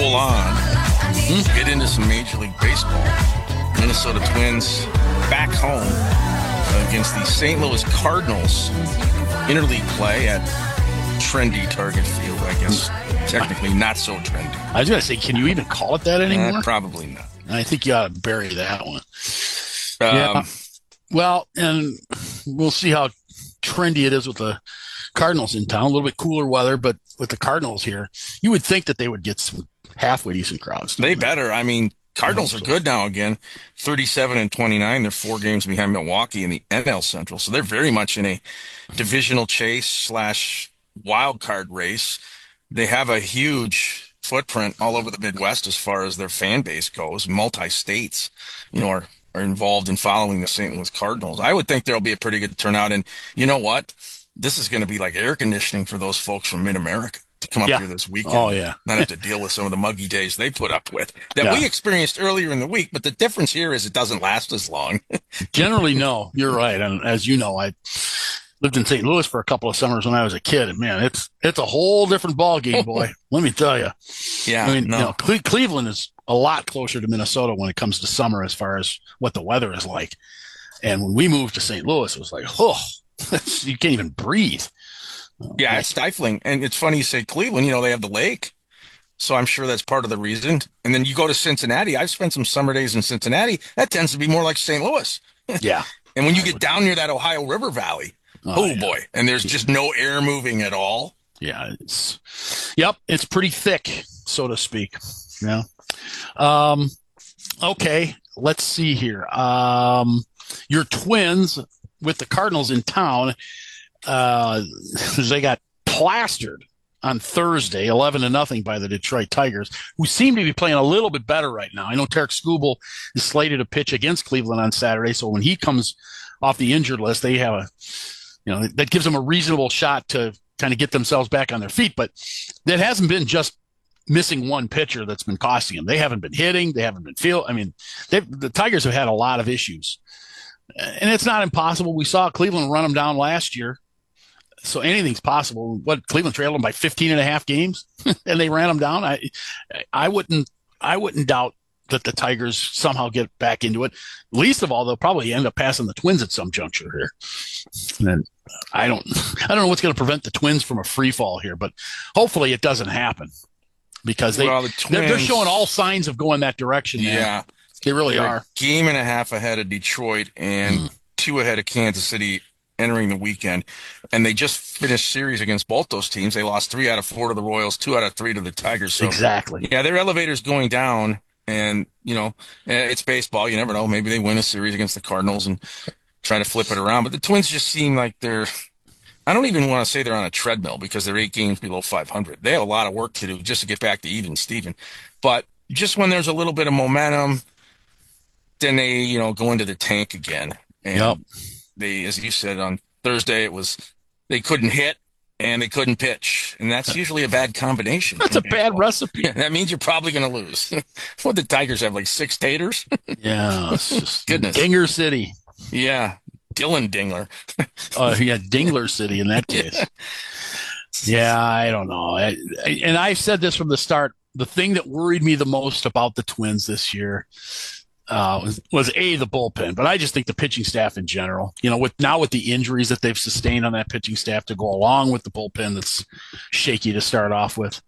full on, get into some Major League Baseball. Minnesota Twins back home against the St. Louis Cardinals. Interleague play at trendy Target Field, I guess. Technically not so trendy. I was going to say, can you even call it that anymore? Probably not. I think you ought to bury that one. Yeah. Well, and we'll see how trendy it is with the Cardinals in town. A little bit cooler weather, but with the Cardinals here, you would think that they would get some halfway decent crowds. They better. I mean, Cardinals are good now again, 37-29. They're 4 games behind Milwaukee in the NL Central. So they're very much in a divisional chase / wild card race. They have a huge footprint all over the Midwest as far as their fan base goes. Multi-states, are involved in following the St. Louis Cardinals. I would think there'll be a pretty good turnout. And you know what? This is going to be like air conditioning for those folks from Mid-America to come up here this weekend. Oh, yeah. Not have to deal with some of the muggy days they put up with that we experienced earlier in the week. But the difference here is it doesn't last as long. Generally, no. You're right. And as you know, I lived in St. Louis for a couple of summers when I was a kid. And, man, it's a whole different ballgame, boy. Let me tell you. Yeah. I mean, Cleveland is a lot closer to Minnesota when it comes to summer as far as what the weather is like. And when we moved to St. Louis, it was like, you can't even breathe. Yeah, it's stifling. And it's funny you say Cleveland, they have the lake. So I'm sure that's part of the reason. And then you go to Cincinnati. I've spent some summer days in Cincinnati. That tends to be more like St. Louis. Yeah. And when you get down near that Ohio River Valley, boy. And there's just no air moving at all. Yeah. It's pretty thick, so to speak. Yeah. Okay. Let's see here. Your Twins with the Cardinals in town, they got plastered on Thursday, 11-0 by the Detroit Tigers, who seem to be playing a little bit better right now. I know Tarek Skubal is slated to pitch against Cleveland on Saturday, so when he comes off the injured list, they have that gives them a reasonable shot to kind of get themselves back on their feet. But that hasn't been just missing one pitcher that's been costing them. They haven't been hitting. They haven't been the Tigers have had a lot of issues. And it's not impossible. We saw Cleveland run them down last year. So anything's possible. Cleveland trailed them by 15.5 games and they ran them down. I wouldn't doubt that the Tigers somehow get back into it. Least of all, they'll probably end up passing the Twins at some juncture here. And I don't know what's going to prevent the Twins from a free fall here, but hopefully it doesn't happen because they're showing all signs of going that direction. Man. Yeah. They really are. Game and a half ahead of Detroit and 2 ahead of Kansas City entering the weekend. And they just finished series against both those teams. They lost 3 out of 4 to the Royals, 2 out of 3 to the Tigers. So, exactly. Yeah, their elevator's going down. And, it's baseball. You never know. Maybe they win a series against the Cardinals and try to flip it around. But the Twins just seem like I don't even want to say they're on a treadmill because they're 8 games below 500. They have a lot of work to do just to get back to even, Steven. But just when there's a little bit of momentum, then they, go into the tank again. And they, as you said on Thursday, they couldn't hit and they couldn't pitch. And that's usually a bad combination. That's a bad recipe. Yeah, that means you're probably going to lose. What, the Tigers have like 6 taters? Yeah. It's just goodness. Dinger City. Yeah. Dylan Dingler. Dingler City in that case. Yeah, I don't know. And I've said this from the start. The thing that worried me the most about the Twins this year was the bullpen, but I just think the pitching staff in general, with the injuries that they've sustained on that pitching staff to go along with the bullpen that's shaky to start off with.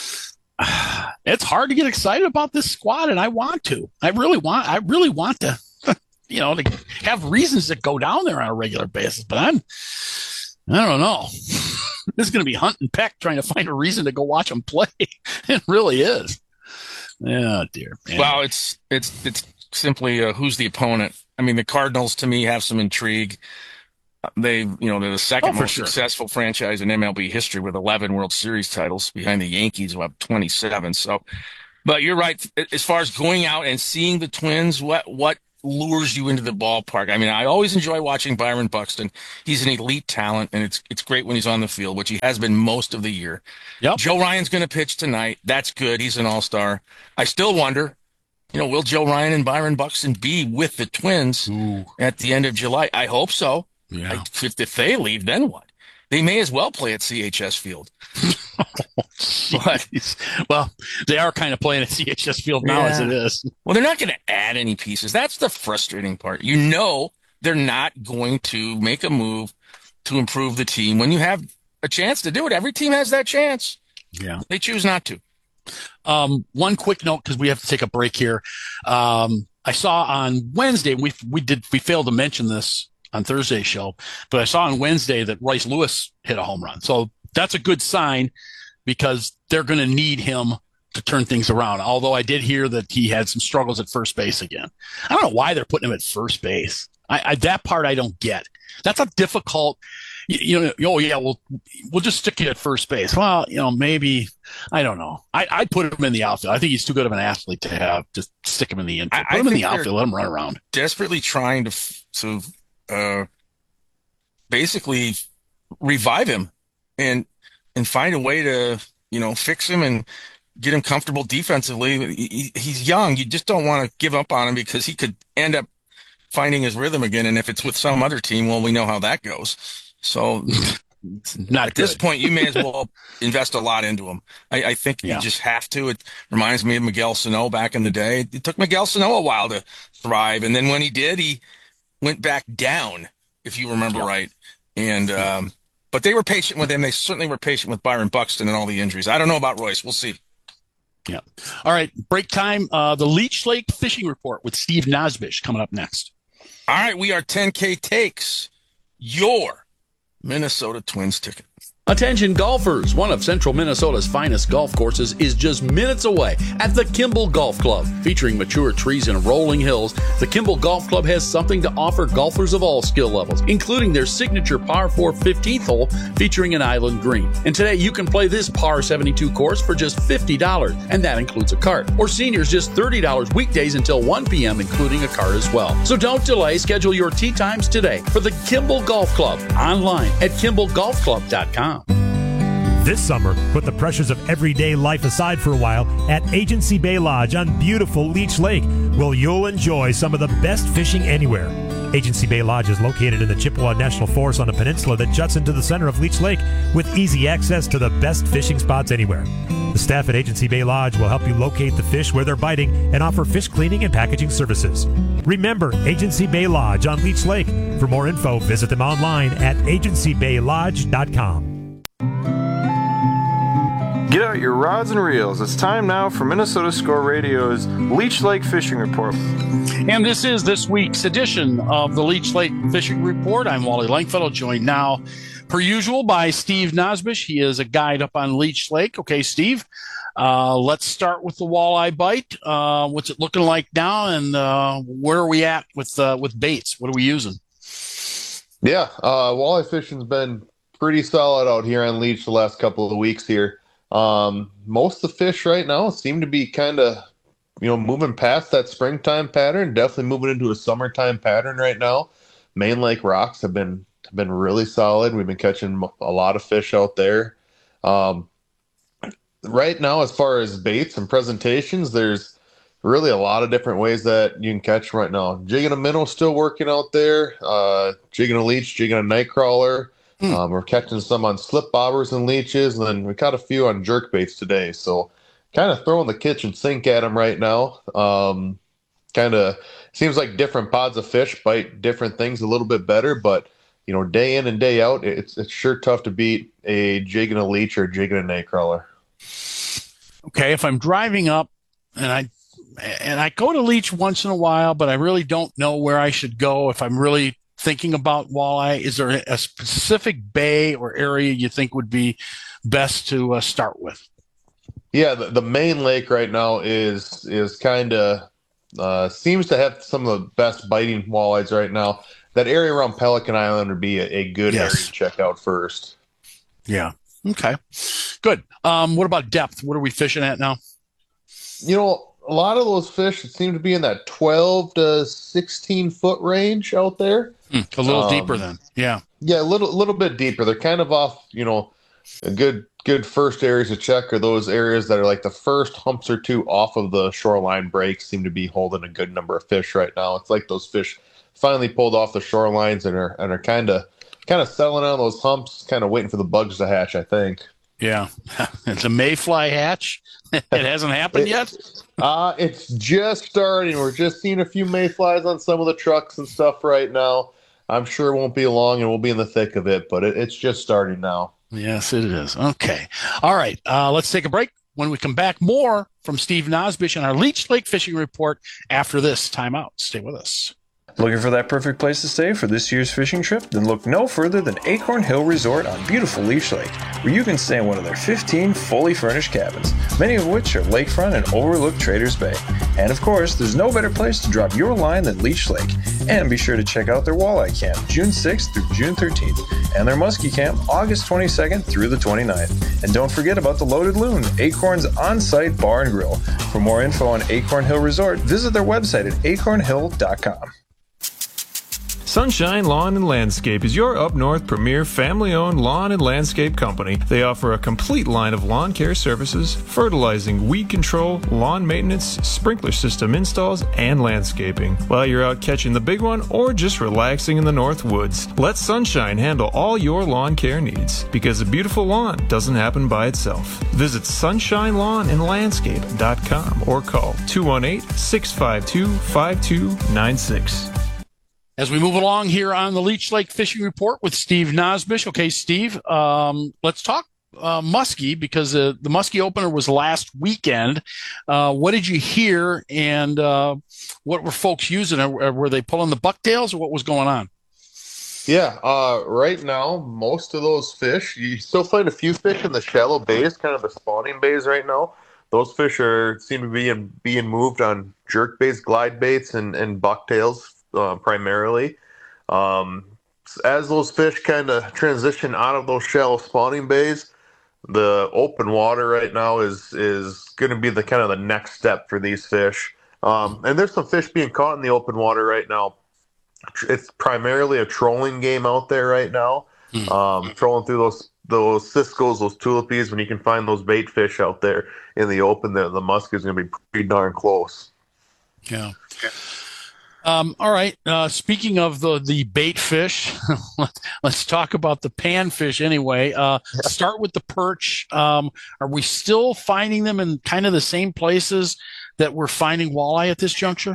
It's hard to get excited about this squad, and I want to. I really want to, to have reasons to go down there on a regular basis, but I don't know. This is going to be hunt and peck trying to find a reason to go watch them play. It really is. Oh, dear. Man. Well, it's simply who's the opponent. I mean, the Cardinals to me have some intrigue. They're the second most successful franchise in MLB history with 11 World Series titles behind the Yankees who have 27. So, but you're right. As far as going out and seeing the Twins, what lures you into the ballpark? I mean, I always enjoy watching Byron Buxton. He's an elite talent, and it's great when he's on the field, which he has been most of the year. Yep. Joe Ryan's going to pitch tonight. That's good. He's an all-star. I still wonder, will Joe Ryan and Byron Buxton be with the Twins at the end of July? I hope so. Yeah. If they leave, then what? They may as well play at CHS Field. Jeez. Well, they are kind of playing at CHS Field now as it is. Well, they're not going to add any pieces. That's the frustrating part. They're not going to make a move to improve the team when you have a chance to do it. Every team has that chance. Yeah. They choose not to. One quick note, because we have to take a break here. I saw on Wednesday, we failed to mention this on Thursday's show, but I saw on Wednesday that Royce Lewis hit a home run. So that's a good sign because they're going to need him to turn things around. Although I did hear that he had some struggles at first base again. I don't know why they're putting him at first base. That part I don't get. That's a difficult, oh yeah, we'll just stick you at first base. Well, maybe, I don't know. I'd put him in the outfield. I think he's too good of an athlete to stick him in the infield. Put him in the outfield, let him run around. Desperately trying to basically revive him and find a way to, fix him and get him comfortable defensively. He's young. You just don't want to give up on him because he could end up finding his rhythm again. And if it's with some other team, well, we know how that goes. So at this point, you may as well invest a lot into him. I think you just have to. It reminds me of Miguel Sano back in the day. It took Miguel Sano a while to thrive. And then when he did, he went back down, if you remember right. And, but they were patient with him. They certainly were patient with Byron Buxton and all the injuries. I don't know about Royce. We'll see. Yeah. All right. Break time. The Leech Lake Fishing Report with Steve Nosbish coming up next. All right. We are 10K Takes, your Minnesota Twins ticket. Attention golfers, one of central Minnesota's finest golf courses is just minutes away at the Kimball Golf Club. Featuring mature trees and rolling hills, the Kimball Golf Club has something to offer golfers of all skill levels, including their signature par 4 15th hole featuring an island green. And today you can play this par 72 course for just $50, and that includes a cart. Or seniors just $30 weekdays until 1 p.m., including a cart as well. So don't delay, schedule your tee times today for the Kimball Golf Club online at KimballGolfClub.com. This summer, put the pressures of everyday life aside for a while at Agency Bay Lodge on beautiful Leech Lake, where you'll enjoy some of the best fishing anywhere. Agency Bay Lodge is located in the Chippewa National Forest on a peninsula that juts into the center of Leech Lake with easy access to the best fishing spots anywhere. The staff at Agency Bay Lodge will help you locate the fish where they're biting and offer fish cleaning and packaging services. Remember Agency Bay Lodge on Leech Lake. For more info, visit them online at agencybaylodge.com. Get out your rods and reels. It's time now for Minnesota Score Radio's Leech Lake Fishing Report. And this is this week's edition of the Leech Lake Fishing Report. I'm Wally Langfellow, joined now, per usual, by Steve Nosbish. He is a guide up on Leech Lake. Okay, Steve, let's start with the walleye bite. What's it looking like now, and where are we at with baits? What are we using? Yeah, walleye fishing's been pretty solid out here on Leech the last couple of weeks here. Most of the fish right now seem to be kind of, moving past that springtime pattern, definitely moving into a summertime pattern right now. Main Lake rocks have been really solid. We've been catching a lot of fish out there. Right now, as far as baits and presentations, there's really a lot of different ways that you can catch right now. Jigging a minnow still working out there, jigging a leech, jigging a night crawler. We're catching some on slip bobbers and leeches, and then we caught a few on jerk baits today. So kind of throwing the kitchen sink at them right now. Kind of seems like different pods of fish bite different things a little bit better, but day in and day out, it's sure tough to beat a jig and a leech or jigging a night crawler. Okay, if I'm driving up and I go to Leech once in a while, but I really don't know where I should go if I'm really thinking about walleye, is there a specific bay or area you think would be best to start with? Yeah, the main lake right now is kind of seems to have some of the best biting walleyes right now. That area around Pelican Island would be a good area to check out first. Yeah. Okay. Good. What about depth? What are we fishing at now? A lot of those fish seem to be in that 12 to 16 foot range out there. A little deeper then. Yeah. Yeah, a little bit deeper. They're kind of off, a good first areas to check are those areas that are like the first humps or two off of the shoreline break seem to be holding a good number of fish right now. It's like those fish finally pulled off the shorelines and are kind of kind of settling on those humps, kind of waiting for the bugs to hatch, I think. Yeah. It's a mayfly hatch. It hasn't happened yet? It's just starting. We're just seeing a few mayflies on some of the trucks and stuff right now. I'm sure it won't be long and we'll be in the thick of it, but it's just starting now. Yes, it is. Okay. All right. Let's take a break. When we come back, more from Steve Nosbish on our Leech Lake Fishing Report after this timeout. Stay with us. Looking for that perfect place to stay for this year's fishing trip? Then look no further than Acorn Hill Resort on beautiful Leech Lake, where you can stay in one of their 15 fully furnished cabins, many of which are lakefront and overlook Traders Bay. And of course, there's no better place to drop your line than Leech Lake. And be sure to check out their walleye camp, June 6th through June 13th, and their muskie camp, August 22nd through the 29th. And don't forget about the Loaded Loon, Acorn's on-site bar and grill. For more info on Acorn Hill Resort, visit their website at acornhill.com. Sunshine Lawn and Landscape is your up north premier family-owned lawn and landscape company. They offer a complete line of lawn care services, fertilizing, weed control, lawn maintenance, sprinkler system installs, and landscaping. While you're out catching the big one or just relaxing in the north woods, let Sunshine handle all your lawn care needs, because a beautiful lawn doesn't happen by itself. Visit sunshine-lawn-and-landscape.com or call 218-652-5296. As we move along here on the Leech Lake Fishing Report with Steve Nosbish. Okay, Steve, let's talk muskie, because the muskie opener was last weekend. What did you hear, and what were folks using? Were they pulling the bucktails, or what was going on? Yeah, right now, most of those fish, you still find a few fish in the shallow bays, kind of the spawning bays right now. Those fish seem to be being moved on jerk baits, glide baits, and bucktails. Primarily. As those fish kind of transition out of those shallow spawning bays, the open water right now is going to be the kind of the next step for these fish. And there's some fish being caught in the open water right now. It's primarily a trolling game out there right now. Trolling through those ciscos, those tulipies. When you can find those bait fish out there in the open, the musk is going to be pretty darn close. Yeah. All right. Speaking of the bait fish, let's talk about the panfish anyway. Start with the perch. Are we still finding them in kind of the same places that we're finding walleye at this juncture?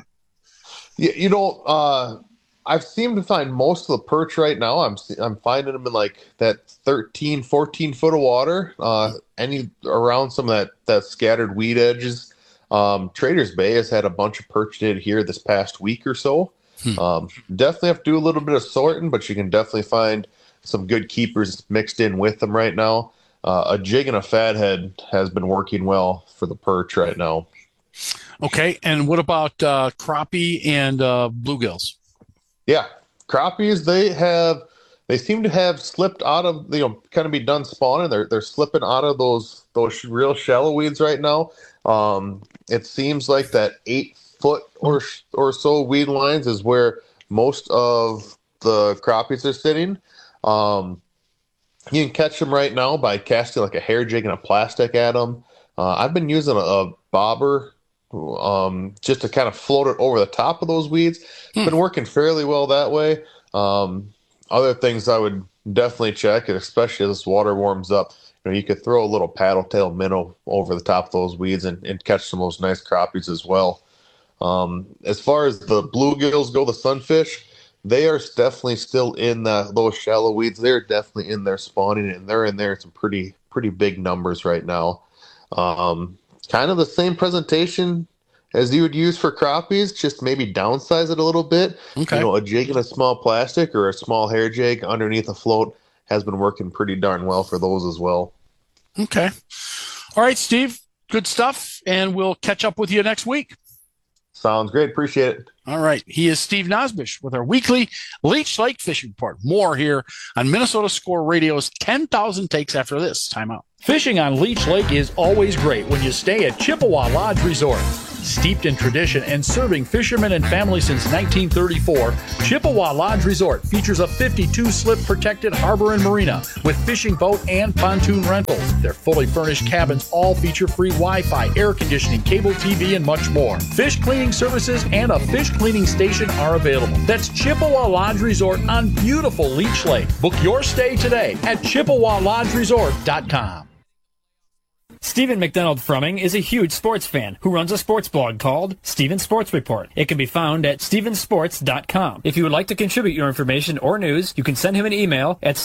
Yeah, I've seemed to find most of the perch right now. I'm finding them in like that 13, 14 foot of water, around some of that scattered weed edges. Traders Bay has had a bunch of perch in here this past week or so. Definitely have to do a little bit of sorting, but you can definitely find some good keepers mixed in with them right now. A jig and a fathead has been working well for the perch right now. Okay, and what about crappie and bluegills? Yeah, crappies, they seem to have slipped out of, kind of be done spawning. They're slipping out of those real shallow weeds right now. It seems like that 8 foot or so weed lines is where most of the crappies are sitting. You can catch them right now by casting like a hair jig and a plastic at them. I've been using a bobber just to kind of float it over the top of those weeds. It's been working fairly well that way. Other things I would definitely check, and especially as this water warms up, you could throw a little paddle tail minnow over the top of those weeds and catch some of those nice crappies as well. As far as the bluegills go, the sunfish, they are definitely still in those shallow weeds. They're definitely in there spawning, and they're in there in some pretty big numbers right now. Kind of the same presentation as you would use for crappies, just maybe downsize it a little bit. Okay. A jig and a small plastic or a small hair jig underneath a float has been working pretty darn well for those as well. Okay. All right, Steve. Good stuff. And we'll catch up with you next week. Sounds great. Appreciate it. All right. He is Steve Nosbish with our weekly Leech Lake Fishing Report. More here on Minnesota Score Radio's 10,000 Takes after this timeout. Fishing on Leech Lake is always great when you stay at Chippewa Lodge Resort. Steeped in tradition and serving fishermen and families since 1934, Chippewa Lodge Resort features a 52-slip protected harbor and marina with fishing boat and pontoon rentals. Their fully furnished cabins all feature free Wi-Fi, air conditioning, cable TV, and much more. Fish cleaning services and a fish cleaning station are available. That's Chippewa Lodge Resort on beautiful Leech Lake. Book your stay today at ChippewaLodgeResort.com. Stephen McDonald Frumming is a huge sports fan who runs a sports blog called Stephen Sports Report. It can be found at stephensports.com. If you would like to contribute your information or news, you can send him an email at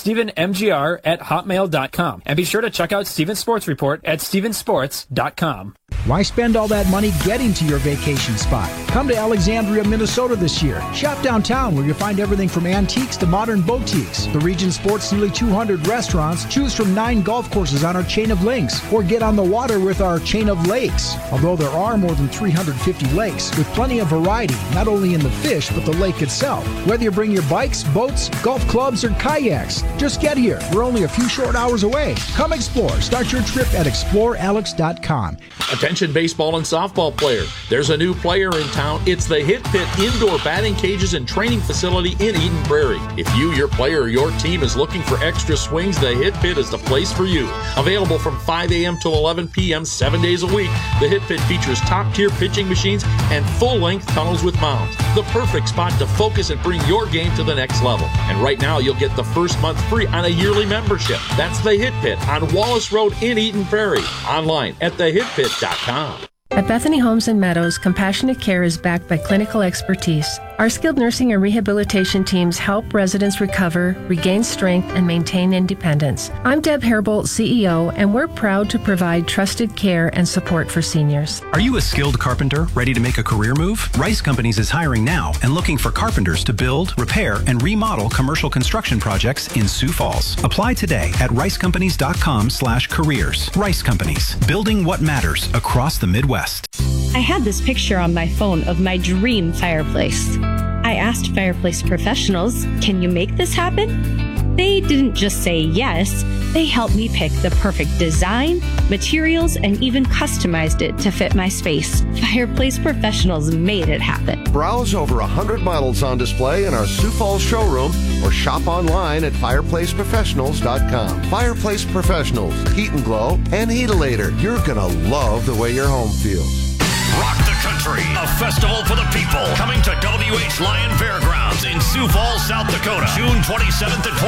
stephenmgr@hotmail.com. And be sure to check out Stephen Sports Report at stephensports.com. Why spend all that money getting to your vacation spot? Come to Alexandria, Minnesota this year. Shop downtown where you'll find everything from antiques to modern boutiques. The region sports nearly 200 restaurants. Choose from 9 golf courses on our chain of links, or get on the water with our chain of lakes. Although there are more than 350 lakes, with plenty of variety, not only in the fish, but the lake itself. Whether you bring your bikes, boats, golf clubs, or kayaks, just get here. We're only a few short hours away. Come explore. Start your trip at explorealex.com. Attention baseball and softball players. There's a new player in town. It's the Hit Pit Indoor Batting Cages and Training Facility in Eden Prairie. If you, your player, or your team is looking for extra swings, the Hit Pit is the place for you. Available from 5 a.m. till 11 p.m. 7 days a week, the Hit Pit features top-tier pitching machines and full-length tunnels with mounds. The perfect spot to focus and bring your game to the next level. And right now, you'll get the first month free on a yearly membership. That's the Hit Pit on Wallace Road in Eden Prairie. Online at thehitpit.com. At Bethany Homes and Meadows, compassionate care is backed by clinical expertise. Our skilled nursing and rehabilitation teams help residents recover, regain strength, and maintain independence. I'm Deb Hairbolt, CEO, and we're proud to provide trusted care and support for seniors. Are you a skilled carpenter ready to make a career move? Rice Companies is hiring now and looking for carpenters to build, repair, and remodel commercial construction projects in Sioux Falls. Apply today at ricecompanies.com/careers. Rice Companies, building what matters across the Midwest. I had this picture on my phone of my dream fireplace. I asked fireplace professionals, can you make this happen? They didn't just say yes, they helped me pick the perfect design, materials, and even customized it to fit my space. Fireplace professionals made it happen. Browse over 100 models on display in our Sioux Falls showroom or shop online at fireplaceprofessionals.com. Fireplace Professionals, Heat and Glow, and Heatilator. You're gonna love the way your home feels. Rock the Country, a festival for the people, coming to WH Lyon Fairgrounds in Sioux Falls, South Dakota, June 27th and